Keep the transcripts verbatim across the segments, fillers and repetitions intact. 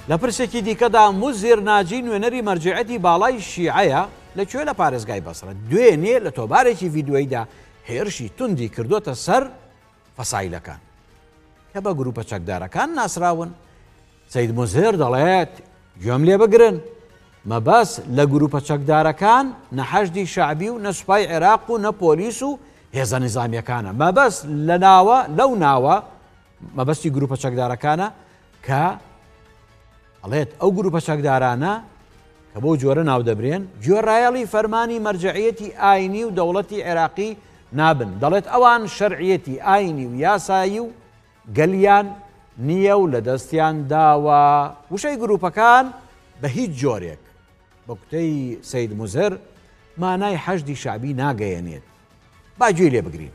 لە پرسێکی دیکەدا موزیر ناجی نوێنەری مەرجعەتی باڵای شیعەیە لەکوێ لە پارێزگای بەسرە دوێنێ لە تۆبارێکی ڤیدیۆیدا هێرشی توندی کردوتە سەر فەسایلەکان کە بە گروپە چەکدارەکان ناسراون. سەید موزهر دەڵێت گوێم لێ بگرن مەبەست لە گروپە چەکدارەکان نە حەشدی شەعبی و نە سوپای عێراق و نە پۆلیس و هێزە نظامیەکانە مەبەست لە ناوە لەو ناوە مەبەستی گروپە چەکدارەکانە کە ئەڵێت ئەو گروپە چەکدارانە کە بۆ جۆرە ناو دەبرێن گوێڕایەڵی فەرمانی مەرجعیەتی ئاینی و دەوڵەتی عێراقی نابن. دەڵێت ئەوان شەرعیەتی ئاینی و یاسایی و گەلیان نییە و لە دەستیان داوە. وشەی گروپەکان بە هیچ جۆرێک بە کوتەی سەید موزهر مانای حەشدی شعبی ناگەیەنێت. با گوێ لێ بگرین.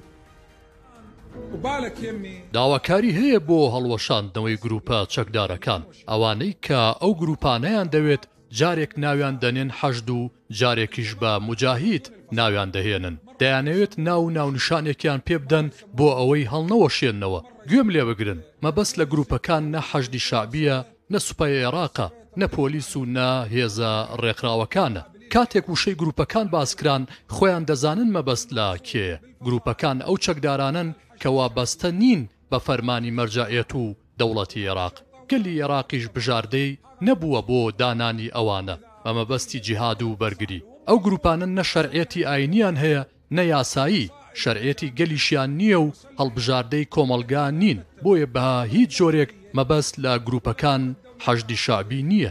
داواکاری هەیە بۆ هەڵوەشاندنەوەی گروپە چەکدارەکان ئەوانەی کە ئەو گروپانەیان دەوێت جارێک ناویان دەنێن حەشد و جارێکیش بە موجاهید ناویان دەهێنن دەیانەوێت ناو ناونشانێکیان پێ بدەن بۆ ئەوەی هەڵنەوەشێننەوە. گوێم لێ بگرن مەبەست لە گروپەکان نە حەشدی شعبیە نە سوپای عێراقە نە پۆلیس و نە هێزە ڕێکخراوەکانە. کاتێک وشەی گروپەکان باسکران خۆیان دەزانن مەبەست لە کێ گروپەکان ئەو چەکدارانن کە وابەستە نین بە فەرمانی مەرجعیەت و دەوڵەتی عێراق. گەلی عێراقیش بژاردەی نەبووە بۆ دانانی ئەوانە بە مەبەستی جیهاد و بەرگری. ئەو گروپانن نە شەرعیەتی ئاینیان هەیە نە یاسایی شەرعیەتی گەلیشیان نییە و هەڵبژاردەی کۆمەلگا نین بۆیە بە هیچ جۆرێک مەبەست لە گروپەکان حەشدی شعبی نییە.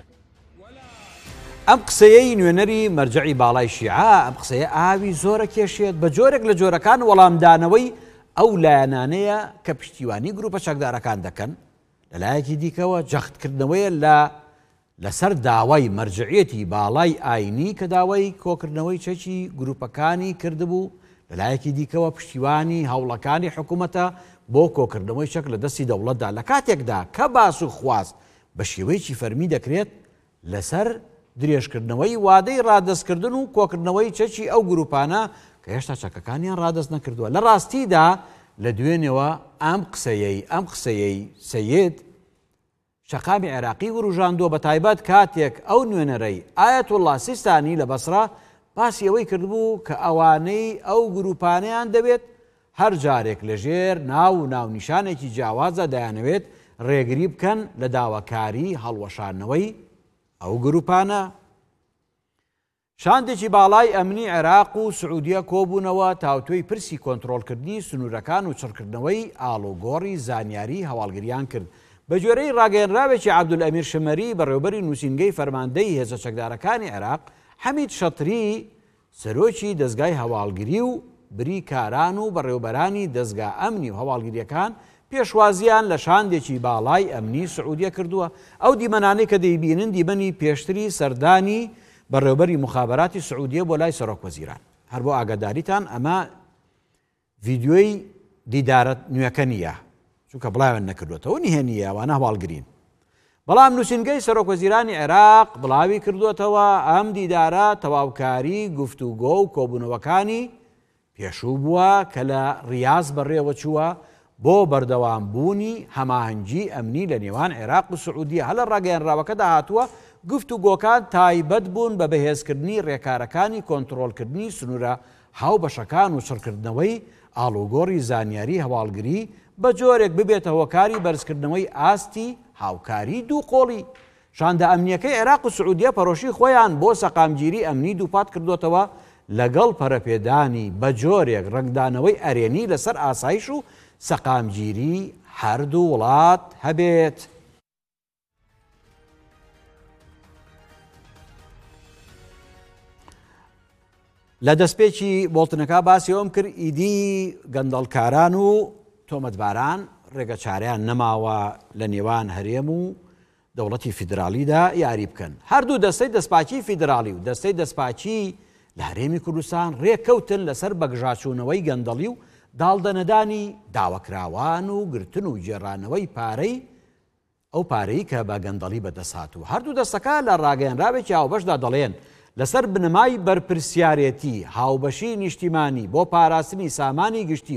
ئەم قسەیەی نوێنەری مەرجعی باڵای شیعە ئەم قسەیە ئاوی زۆرە کێشێت بە جۆرێک لە جۆرەکان وەڵامدانەوەی ئەو لایەنانەیە کە پشتیوانی گروپە چەکدارەکان دەکەن. لەلایەکی دیکەوە جەختکردنەوەیە لە لەسەر داوای مەرجعیەتی باڵای ئاینی کە داوای کۆکردنەوەی چەکی گروپەکانی کردبوو. لەلایەکی دیکەوە پشتیوانی هەوڵەکانی حکوومەتە بۆ کۆکردنەوەی چەک لە دەستی دەوڵەتدا لە کاتێکدا کە باس و خواست بە شێوەیەکی فەرمی دەکرێت لەسەر درێژکردنەوەی وادەی ڕادەستکردن و کۆکردنەوەی چەکی ئەو گروپانە کە هێشتا چەکەکانیان ڕادەست نەکردووە. لە ڕاستیدا لە دوێنێەوە ئەم قسەیەی ئەم قسەیەی سەید شەقامی عێراقی وروژاندووە بە تایبەت کاتێک ئەو نوێنەرەی ئایەتوڵڵا سیستانی لە بەسرا باسی ئەوەی کردبوو کە ئەوانەی ئەو گروپانەیان دەوێت هەر جارێک لەژێر ناو و ناونیشانێکی جیاوازە دەیانەوێت ڕێگری بکەن لە داواکاری هەڵوەشانەوەی ئەو گروپانە. شاندێکی باڵای ئەمنی عێراق و سعودیە کۆبوونەوە تاوتوێی پرسی کۆنتڕۆڵکردنی سنوورەکان و چڕکردنەوەی ئاڵوگۆڕی زانیاری هەواڵگریان کرد. بە جۆرەی ڕاگەیەنراوێکی عەبدولئەمیر شمەری بەڕێوەبەری نووسینگەی فەرماندەی هێزە چەکدارەکانی عێراق حەمید شەتری سەرۆکی دەستگای هەواڵگری و بری کاران و بەڕێوەبەرانی دەستگا ئەمنی و هەواڵگریەکان پێشوازیان لە شاندێکی باڵای ئەمنی سعودیە کردووە. ئەو دیمەنانەی کە دەیبینن دیمەنی پێشتری سەردانی بەڕێوەبەری مخابەراتی سعودیە بۆ لای سەرۆکوەزیران. هەر بۆ ئاگاداریتان ئەمە ڤیدیۆی دیدارەت نوێەکە نییە چونکە بڵاویان نەکردوێتەوە نهێنیە ئەوانە هەواڵگرین. بەڵام نووسینگەی سەرۆکوەزیرانی عێراق بڵاوی کردوێتەوە ئەم دیدارە تەواوکاری گفتوگۆ و کۆبوونەوەکانی پێشوو بووە کە لە ڕیاز بەڕێوە چووە بۆ بەردەوامبوونی هەماهەنگی ئەمنی لە نێوان عێراق و سعودیە. هەر لە ڕاگەیەنراوەکەدا هاتووە گفتوگۆکان تایبەت بوون بە بەهێزکردنی ڕێکارەکانی کۆنتڕۆڵکردنی سنوورە هاوبەشەکان و چڕکردنەوەی ئاڵوگۆڕی زانیاری هەواڵگری بە جۆرێک ببێتە هۆکاری بەرزکردنەوەی ئاستی هاوکاری دوو قۆڵی. شاندە ئەمنیەکەی عێراق و سعودیە پەرۆشی خۆیان بۆ سەقامگیری ئەمنی دووپات کردوێتەوە لەگەڵ پەرەپێدانی بە جۆرێک ڕنگدانەوەی ئەرێنی لەسەر ئاسایش و سەقامگیری هەردوو وڵات هەبێت. لە دەستپێکی بۆڵتنەکە باسی ئەوم کرد ئیدی گەندەڵکاران و تۆمەتباران ڕێگە چارەیان نەماوە لە نێوان هەرێم و دەوڵەتی فیدرالیدا یاری بکەن. هەردوو دەستەی دەستپاچی فیدرالی و دەستەی دەستپاچی لە هەرێمی کوردستان ڕێککەوتن لەسەر بەگژاچوونەوەی گەندەڵی و داڵدەنەدانی داواکراوان و گرتن و جێڕانەوەی پارەی ئەو پارەی کە بە گەندەڵی بەدەسهاتوو. هەردوو دەستەکە لە ڕاگەیەنراوێکی هاوبەشدا دەڵێن لەسەر بنەمای بەرپرسیارەتی هاوبەشی نیشتیمانی بۆ پاراستنی سامانی گشتی و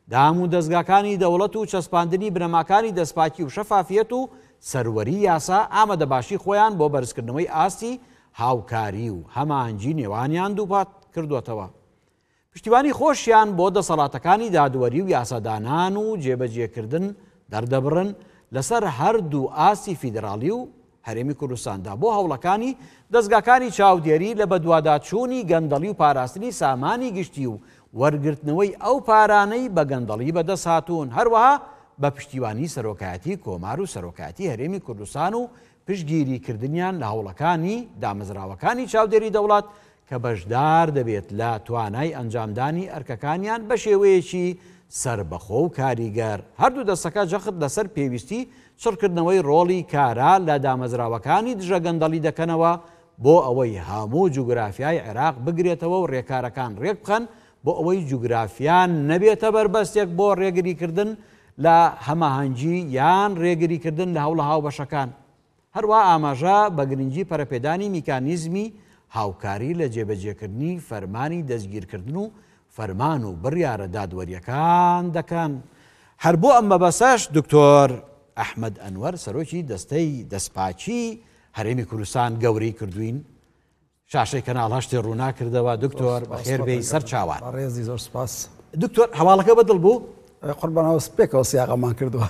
داهەموو دەستگاکانی دەوڵەت و چەسپاندنی بنەماکانی دەستپاکی و شەفافیەت و سەروەری یاسا ئامادەباشی خۆیان بۆ بەرزکردنەوەی ئاستی هاوکاری و هەماهەنگی نێوانیان دووپات کردوێتەوە. پشتیوانی خۆشیان بۆ دەسەڵاتەکانی دادوەری و یاسادانان و جێبەجێکردن دەردەبڕن لەسەر هەردوو ئاستی فیدراالی و هەرێمی کوردستاندا بۆ هەوڵەکانی دەستگاکانی چاودێری لە بەدواداچوونی گەندەڵی و پاراستنی سامانی گشتی و وەرگرتنەوەی ئەو پارانەی بە گەندەڵی بەدەست هاتوون، هەروەها بە پشتیوانی سەرۆکایەتی کۆمار و سەرۆکایەتی هەرێمی کوردستان و پشتگیریکردنیان لە هەوڵەکانی دامەزراوەکانی چاودێری دەوڵات کە بەشدار دەبێت لە توانای ئەنجامدانی ئەرکەکانیان بە شێوەیەکی سربەخۆ و کاریگەر. هەردوو دەستەکە جەخت لەسەر پێویستی چڕکردنەوەی ڕۆڵی کارا لە دامەزراوەکانی دژە گەندەڵی دەکەنەوە بۆ ئەوەی هەموو جوگرافیای عێراق بگرێتەوە و ڕێکارەکان ڕێک بخەن بۆ ئەوەی جوگرافیان نەبێتە بەربەستێک بۆ ڕێگریکردن لە هەماهەنگی یان ڕێگریکردن لە هەوڵە هاوبەشەکان. هەروە ئاماژە بە گرنگی پەرەپێدانی میکانیزمی هاوکاری لە جێبەجێکردنی فەرمانی دەستگیرکردن و فەرمان و بڕیارە دادوەریەکان دەکەن. هەر بۆ ئەم مەبەسەش دکتۆر ئەحمەد ئەنوەر سەرۆکی دەستەی دەستپاچی هەرێمی کوردستان گەورەی کردوین. شاشەی کەناڵ هەشتی ڕوونا کردەوە. دکتۆر بەخێر بێی سەر چاوان. ڕێزی زۆر سپاس. دکتۆر هەواڵەکە بەدڵ بوو؟ قوربانەوە سپێکەوە سیاقەمان کردووە.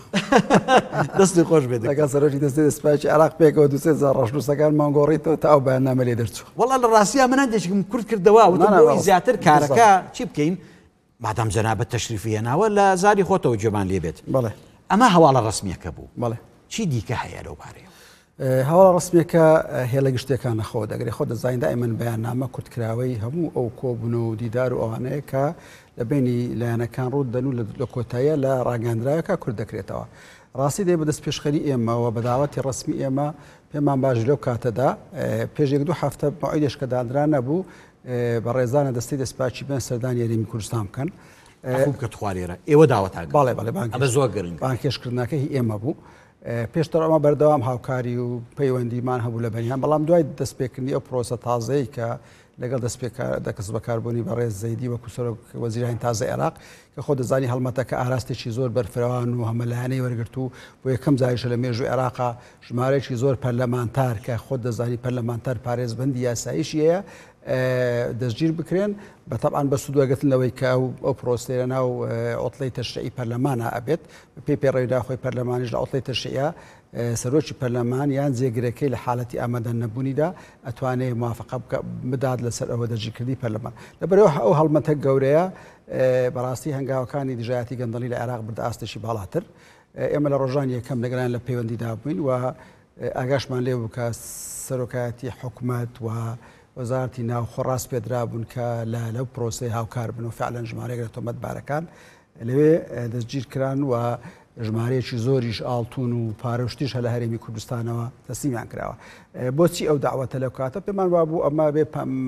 دەستی خۆش بێت. لەگەڵ سەرۆکی دەستی دەستپاچی عێراق پێکەوە دووسێ زار ڕەشنووسەکان مانگۆڕیتەوە تا ئەو بەیاننامە لێ دەرچوو. وەڵا لە ڕاستیە من هەندێکم کورت کردەوە وتم بۆی زیاتر کارەکە چی بکەین مادام جەنابەت تەشریفی هێناوە لە زاری خۆتەوە گوێمان لێ بێت. بەڵێ ئەمە هەواڵە ڕسمیەکە بوو. بەڵێ چی دیکە هەیە لەو بارەیە؟ هەواڵە ڕسمیەکە هێڵە گشتەکان نەخۆ دەگرێت خۆ دەزانین دائیمەن بەیاننامە کورتکراوەی هەموو ئەو کۆبوون و دیدار و ئەوانەیە کە لە بینی لایەنەکان ڕوو دەن و لە کۆتاییە لە ڕاگەاندراوەکە کورد دەکرێتەوە. ڕاستی دێ بەدەست پێشخەری ئێمەوە بەداوەتی ڕسمی ئێمە پێمان باش لەو کاتەدا پێشێک دوو هەفتە مەعیدێش کە دادرا نەبوو بە ڕێزانە دەستی دەستپاچی بێن سەردانی هەرێمی کوردستان بکەن. کە توخوارێرە ئێوە داوەتان باڵێ باڵێ ئەمە زۆر گرنگ بانکێشکردنەکە هی ئێمە بوو. پێشتر ئەمە بەردەوام هاوکاری و پەیوەندیمان هەبوو لە بەنیان، بەڵام دوای دەستپێکردنی ئەو پرۆسە تازەی کە لەگەڵ دەست بەکاربوونی بەڕێز زەیدی وەکو سەرۆک وەزیرانی تازە عێراق کە خۆ دەزانی هەڵمەتەکە ئاراستێکی زۆر بەرفراوان و هەمەلایەنەی وەرگرت و بۆ یەکەم جاریشە لە مێژووی عێراقا ژمارەیەکی زۆر پەرلەمانتار کە خۆ دەزانی پەرلەمانتار پارێزبەندی یاساییشی هەیە دەستگیر بکرێن بە تەبعاً بە سوودوەگرتنەوەی کە ئەو پرۆسەیە ناو ئۆتڵەی تەشریعی پەرلەمانە ئەبێت پێی پێڕێویدا خۆی پەرلەمانیش لە ئۆتڵەی تەشریعە سەرۆکی پەرلەمان یان جێگرەکەی لە حاڵەتی ئامادە نەبوونیدا ئەتوانێت موافقە بدات لەسەر ئەوە دەرجیکردی پەرلەمان. لەبەرەوە ئەو هەڵمەتە گەورەیە بەڕاستی هەنگاوەکانی دژایەتی گەندەڵی لە عێراق بردە ئاستێکی باڵاتر. ئێمە لە ڕۆژان یەکەم لەگەڵیان لە پەیوەندیدا بووین و ئاگاشمان لێ بوو کە سەرۆکایەتی حکوومەت و وەزارەتی ناوخۆ ڕاست پێدرا بوون کە لە لەو پرۆسەی هاوکار بن و فعلەن ژمارەیەک لە تۆمەتبارەکان لەوێ دەستگیر کران و ژمارەیەکی زۆریش ئاڵتون و پارەشتیش هە لە هەرێمی کوردستانەوە تەسلیمیان کراوە. بۆچی ئەو داوەتە لەو کاتە پێمان وابوو ئەمە بێ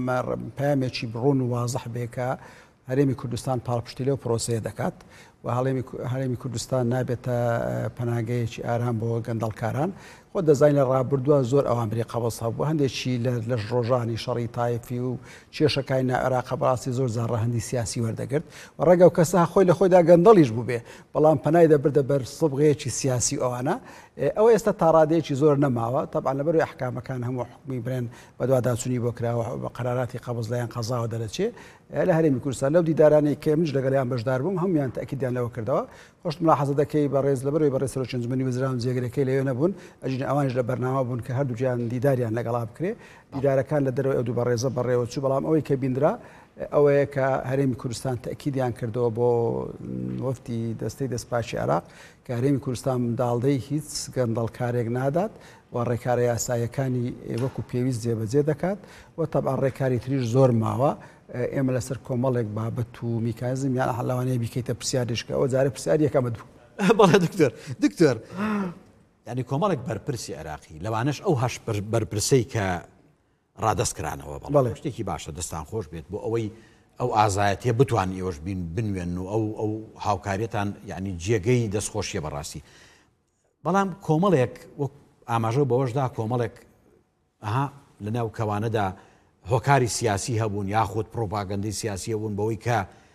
پامێکی بڕون و وازەح بێکە هەرێمی کوردستان پاڵپشتی لەو پرۆسەیە دەکات و هەرێمی کوردستان نابێتە پەناگەیەکی ئارام بۆ گەندەڵکاران. خۆ دەزانین لە ڕابردووە زۆر ئەوامری قەبەس هەبوو هەندێکی لە ڕۆژانی شەڕی تایفی و کێشەکانی نائێراق بەڕاستی زۆر زارڕەهەندی سیاسی وەردەگرت و ڕێگە و کەسە خۆی لە خۆیدا گەندەڵیش بوو بێ بەڵام پەنای دەبردە بەر سڵبغەیەکی سیاسی ئەوانە ئەوە ئێستا تاڕادەیەکی زۆر نەماوە تەبعاً لەبەروی ئەحکامەکان هەموو حکمی برێن بە دواداچوونی بۆ کراوە بە قەراراتی قەبەز لایەن قەزاوە دەرەچێ لە هەرێمی کوردستان لەو دیدارانەی کە منش لەگەڵیان بەشدار بووم هەمویان تەکیدیان لەوە کردەوە. خۆش ملاحەزە دەکەی بەڕێز لەبەروی بەڕێز سەرۆکی ئەنجومەنی وەزیران جێگرەکەی لەوێ نەبوون ئەجین ئەوانش لە بەرنامە بوون کە هەردووجیان دیداریان لەگەڵا بکرێ دیدارەکان لە دەرەوەی ئەو دوو بەڕێزە بەڕێوە چوو بەڵام ئەوەی کە بیندرا ئەوەیە کە هەرێمی کوردستان تەکیدیان کردەوە بۆ وەفتی دەستەی دەستپاچی عێراق کە هەرێمی کوردستان منداڵدەی هیچ گەندەڵکارێک نادات و ڕێکارە یاساییەکانی وەکو پێویست جێبەجێ دەکات و تەبعاً ڕێکاری تریش زۆر ماوە ئێمە لەسەر کۆمەڵێک بابەت و میکانیزم یان هەڵاوانەیە بیکەیتە پرسیارشکە ئەوە جارە پرسیار یەکەمە دوو. بەڵێ دکتۆر دکتۆر ینی کۆمەڵێک بەرپرسی عێراقی لەوانش ئەو هەش بەرپرسەی کە ڕادەستکرانەوە بەڵێ شتێکی باشە دەستان خۆش بێت بۆ ئەوەی ئەو ئازایەتێ بتوان ئێوەش بین بنوێن و ئەو ئەو هاوکاریەتان یعنی جێگەی دەستخۆشیە بەڕاستی بەڵام کۆمەڵێک وەک ئاماژە بەوەشدا کۆمەڵێک ئەها لە ناو کەوانەدا هۆکاری سیاسی هەبوون یاخود پرۆپاگەندەی سیاسی هەبوون بەوەی کە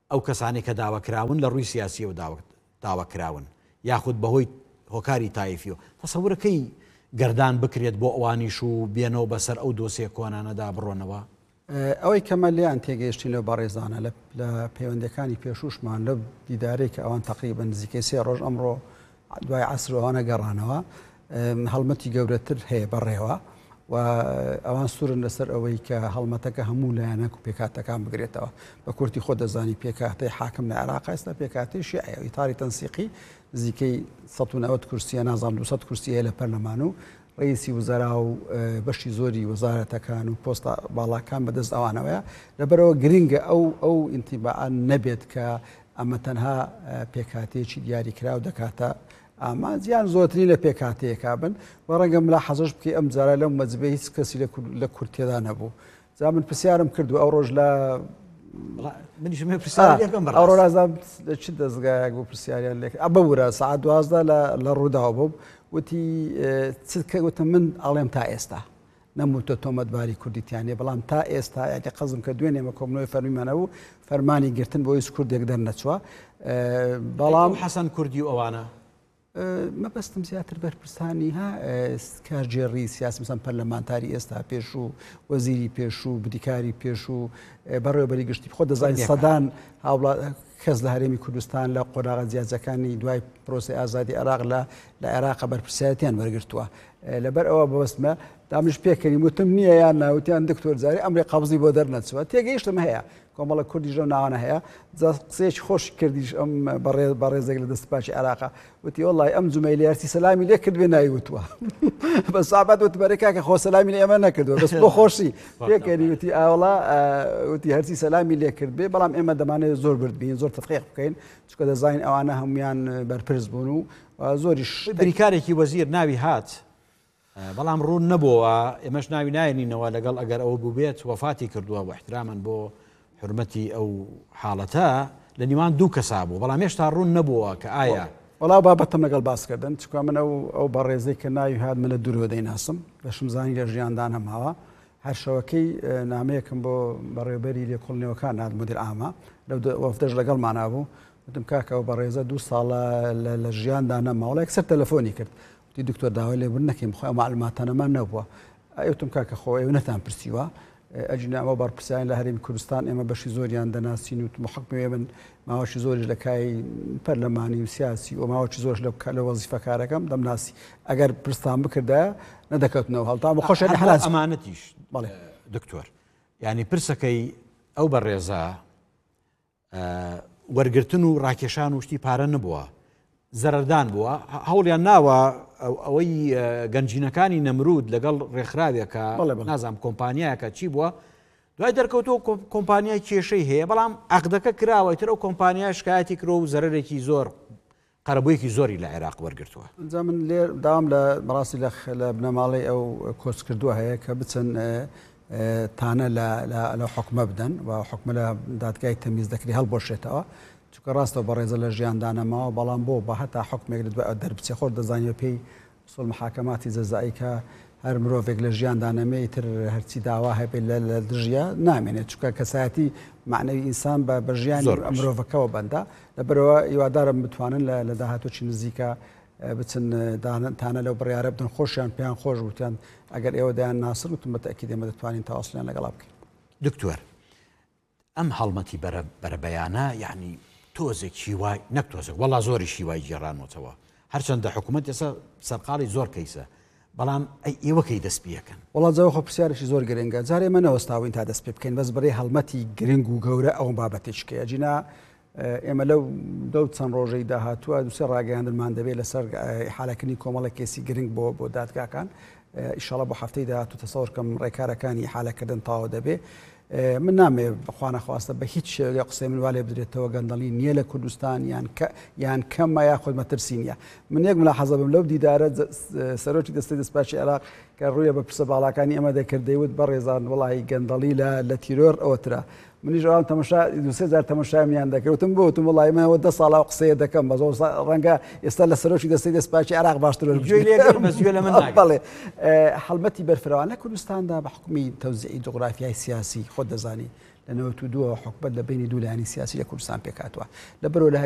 ئەو کەسانی کە داواکراون لە ڕووی سیاسی و داواکراون یاخود بەهۆی هۆکاری تایفی و تەسەورەکەی گەردان بکرێت بۆ ئەوانیش و بێنەوە بەسەر ئەو دۆسیە کۆنانەدا بڕۆنەوە. ئەوەی کەمە لیان تێگەیشتی لەو بەڕێزانە لە پەیوەندەکانی پێشوشمان لە دیدارێک کە ئەوان تقریبا نزیکەی سێ ڕۆژ ئەمڕۆ دوای عەسرەوانە گەڕانەوە هەڵمەتی گەورەتر هەیە بەڕێوە و ئەوان سوورن لەسەر ئەوەی کە هەڵمەتەکە هەموو لایەنەک و پێکاتەکان بگرێتەوە بە کورتی خۆ دەزانی پێکاتەی حاکم لە عێراق ئێستا پێکاتی شیعە ئیتاری تەنسیقی نزیکەی سەد و نەوەت کورسیە نازانم دووسەد کورسی هەیە لە پەرلەمان و ڕئیسی وزەرا و بەشی زۆری وەزارەتەکان و پۆستە باڵاکان بەدەست ئەوانەوەیە لەبەرەوە گرنگە ئەو ئەو ئینتیباعان نەبێت کە ئەمە تەنها پێکاتێکی دیاریکرا و دەکاتە ئامانزیان زۆرترین لە پێکاتەیەکا بن و ڕەنگەم لا حەزش بکەی ئەم جارە لەم مەجبێ هیچ کەسی لە کورتێدا نەبوو. جا من پرسیارم کردو ئەو ڕۆژ لە ئەو ڕۆژازان چ دەستگایەک بۆ پرسیاریان لێک ئە بەورە سعات دوازدە لە ڕووداوە بوو وتی وتم من ئەڵێم تا ئێستا نەموتە تۆمەتباری کوردیتیانێ بەڵام تا ئێستا یاتی قەزم کە دوێنێمە کۆمنەوەی فەرمیمانە و فەرمانی گرتن بۆ هیچ کوردێک دەرنەچوە بەڵام حەسەن کوردی و ئەوانە مەبەستم زیاتر بەرپرسانی ها کارژێڕی سیاسی مەسەن پەرلەمانتاری ئێستا پێش و وەزیری پێش و بریکاری پێش و بەڕێوەبەری گشتی خۆ دەزانین سەدان هاوڵات کەس لە هەرێمی کوردستان لە قۆناغا جیاجەکانی دوای پرۆسی ئازادی عێراق لە لە عێراق بەرپرسایەتیان وەرگرتووە لەبەر ئەوە بەوەستمە دامش پێکەنی وتم نییە یان ناوتیان دکتۆر جاری ئەمری قەبزی بۆ دەرنەچوە تێگەیشتم هەیە کۆمەڵە کوردی ژەو ناوانە هەیە قسەیەکی خۆش کردیش ئەم بەڕێزێک لە دەستپاچی عێراقا وتی وەڵڵی ئەم جومەیلی یارسی سەلامی لێ کرد بێ نایوتوە بە سابات وتبەرێکا کە خۆ سەلامی لە ئێمە نەکردووە بەس بۆ خۆشی پێکەنی وتی ئاوڵا وتی هەرچی سەلامی لێ کرد بێ بەڵام ئێمە دەمانێت زۆر بردبین زۆر تەفقیق بکەین چونکە دەزانین ئەوانە هەمویان بەرپرس بوون و زۆریش بریکارێکی وەزیر ناوی هات بەڵام ڕوون نەبووە ئێمەش ناوی نایەنینەوە لەگەڵ ئەگەر ئەوە بوو بێت وەفاتی کردووە بۆ احترامان بۆ حرمەتی ئەو حاڵەتە لە نیوان دوو کەسا بوو بەڵام هێشتا ڕوون نەبووە کە ئایا وەڵا بابەتم لەگەڵ باسکردن چکە من ئەو ئەو بەڕێزەی کە ناوی هات من لە دوورەوە دەیناسم بەشم زانی لە ژیاندان هەماوە هەر شەوەکەی نامەیەکم بۆ بەڕێوەبەری لێکۆڵنەوەکان هات مدیر عامە لەو وەفتەش لەگەڵمانە بوو وتم کاکە ئەو بەڕێزە دوو ساڵە لە ژیاندا نەماوەڵە یەکسەر تەلەفۆنی کرد وتی دکتۆر داوای لێبوون نەکەیم خۆی معلوماتانەمان نەبووە ئەوتم کاکە خۆ ئێوە نەتان پرسیوە ئەجنا ئەمە بەرپرسیان لە هەرێمی کوردستان ئێمە بەشی زۆریان دەناسین و محکمێ من ماوەشی زۆریش لە کای پەرلەمانی و سیاسی و ماوەی زۆرش لە وەزیفەکارەکەم دەمناسی ئەگەر پرستان بکردە نەدەکەوتنەوە هەڵتا بە خۆش حەلاج ئەمانەتیش بەڵێ دکتۆر ینی پرسەکەی ئەو بەڕێزە وەرگرتن و ڕاکێشان و شتی پارە نەبووە زەرەردان بووە هەوڵیان ناوە ئەوەی گەنجینەکانی نەمرود لەگەڵ ڕێکخراوێکە نازام کۆمپانیایەکە چی بووە دوای دەرکەوتەوە کۆمپانیای کێشەی هەیە بەڵام عەقدەکە کراوەتر ئەو کۆمپانیای شکایەتی کرۆ و زەرێکی زۆر قەرەبوویەکی زۆری لە عێراق وەرگرتووە. جا من لێ داوام لە بەڕاستی لە بنەماڵی ئەو کۆچ کردووە هەیە کە بچن تانە لە حکومە بدەن و حکومە لە دادگای تەمیز دەکری هەڵبۆشێتەوە چونکە ڕاستەوە بەڕێزە لە ژیاندانەماوە بەڵام بۆ بە هەتا حکومێک لە دوای دەربچێ خۆر دەزانێت پێی سڵ محاکەماتی جەزایی کە هەر مرۆڤێک لە ژیاندانەمەی تر هەرچی داوا هەبێت لە دژیا نامێنێت چونکە کەسایەتی معنەوی ئینسان بە بەژیانی مرۆڤەکەەوە بەندا لەبەرەوە هیوادارم بتوانن لە داهاتۆکی نزیکە بچن تانە لەو بڕیارە بدەن خۆشیان پێیان خۆش بوتیان ئەگەر ئێوە دایان ناسر وتم بەتەکید ئێمە دەتوانین تەواصلیان لەگەڵا بکەین. دکتۆر ئەم هەڵمەتی بەرە بەیانە یعنی تۆزێکی وای نەک تۆزێک وەڵا زۆری شیوای گێڕانەوەتەوە هەرچەندە حکوومەت ئێستا سەرقاڵی زۆر کەیسە بەڵام ئێوەکەی دەست پێەکەن وڵات جاوە خۆ پرسیارێکی زۆر گرنگە جارێ من نەوەستاوین تا دەست پێ بکەین بەس بەڕێ هەڵمەتی گرنگ و گەورە ئەوم بابەتێککەیە جینا ئێمە لەو دەو چەند ڕۆژەی داهاتووە دووسێ ڕاگەیاندنمان دەبێت لەسەر حالەکردنی کۆمەڵە کێسی گرنگ بۆ بۆ دادگاکان ئیشەڵە بۆ هەفتەی داهاتوو تەسەوڕکەم ڕێکارەکانی حالەکردن تاوا دەبێت من نامێ بەخواانە خواستە بە هیچ شێوەیە قسەی من والێ بدرێتەوە گەندەڵی نییە لە کوردستان یان کەممە یا خۆت مەترسینە من یەک ملا حەزەبم لەو دیدارە سەرۆکی دەستی دەستپاچی عێراق کە ڕوویە بە پرسە باڵاکانی ئەمە دەکردەیوت بە ڕێزان وڵی گەندەڵی لە لە تیرۆر ئەوەترا منیش ئەوان تەماشا دوسێ جار تەماشامیان دەکەوتم بۆتم وڵی مەوە دە ساڵا قسەیە دەکەم بە زۆر ڕەنگە ئێستا لە سەرۆکی دەستی دەستپاچی عێراق باشتر بەڵێ هەڵمەتی بەرفراوان لە کوردستاندا بە حکومی تەوزیعی جوغرافیای سیاسی خۆت دەزانی لە نەوەت و دووە حکومەت لە بینی دوو لایەنی سیاسی لە کوردستان پێکاتوە لەبەرەوە